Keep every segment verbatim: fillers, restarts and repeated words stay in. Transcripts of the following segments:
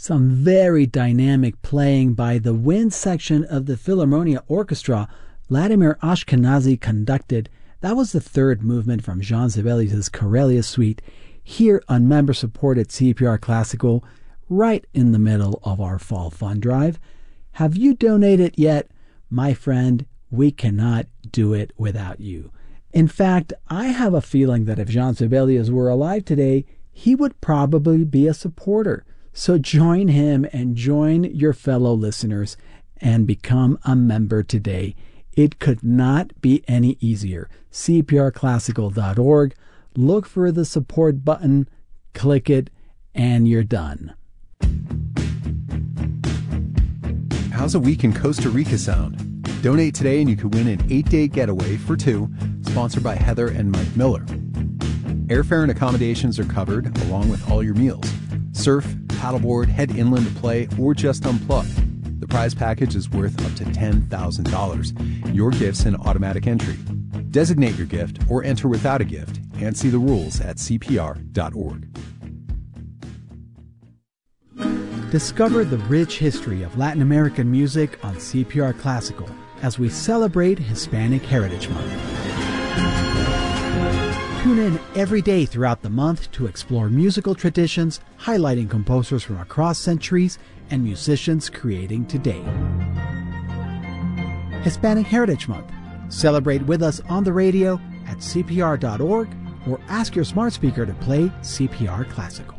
Some very dynamic playing by the wind section of the Philharmonia Orchestra Vladimir Ashkenazy conducted. That was the third movement from Jean Sibelius' Karelia Suite, here on member-supported C P R Classical, right in the middle of our Fall Fund Drive. Have you donated yet? My friend, we cannot do it without you. In fact, I have a feeling that if Jean Sibelius were alive today, he would probably be a supporter. So join him and join your fellow listeners and become a member today. It could not be any easier. C P R classical dot org. Look for the support button, click it, and you're done. How's a week in Costa Rica sound? Donate today and you could win an eight-day getaway for two, sponsored by Heather and Mike Miller. Airfare and accommodations are covered, along with all your meals. Surf, paddleboard, head inland to play, or just unplug. The prize package is worth up to ten thousand dollars. Your gift's an automatic entry. Designate your gift or enter without a gift and see the rules at C P R dot org. Discover the rich history of Latin American music on C P R Classical as we celebrate Hispanic Heritage Month. Tune in every day throughout the month to explore musical traditions, highlighting composers from across centuries and musicians creating today. Hispanic Heritage Month. Celebrate with us on the radio at C P R dot org or ask your smart speaker to play C P R Classical.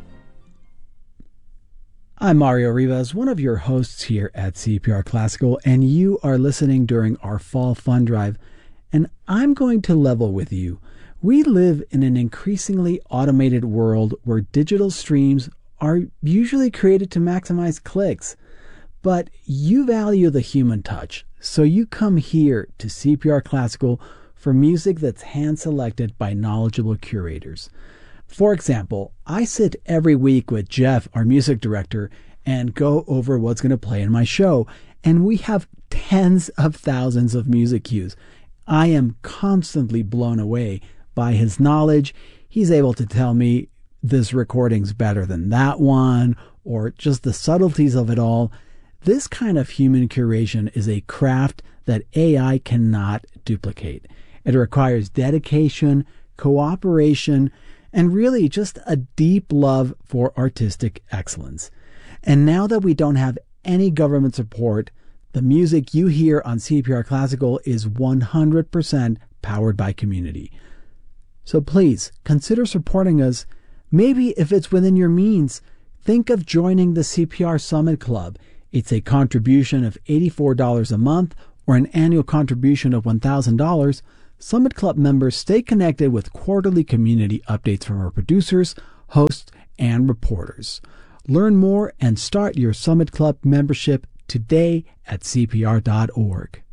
I'm Mario Rivas, one of your hosts here at C P R Classical, and you are listening during our Fall Fund Drive. And I'm going to level with you. We live in an increasingly automated world where digital streams are usually created to maximize clicks. But you value the human touch, so you come here to C P R Classical for music that's hand-selected by knowledgeable curators. For example, I sit every week with Jeff, our music director, and go over what's going to play in my show, and we have tens of thousands of music cues. I am constantly blown away by his knowledge. He's able to tell me this recording's better than that one, or just the subtleties of it all. This kind of human curation is a craft that A I cannot duplicate. It requires dedication, cooperation, and really just a deep love for artistic excellence. And now that we don't have any government support, the music you hear on C P R Classical is one hundred percent powered by community. So please consider supporting us. Maybe if it's within your means, think of joining the C P R Summit Club. It's a contribution of eighty-four dollars a month or an annual contribution of one thousand dollars. Summit Club members stay connected with quarterly community updates from our producers, hosts, and reporters. Learn more and start your Summit Club membership today at C P R dot org.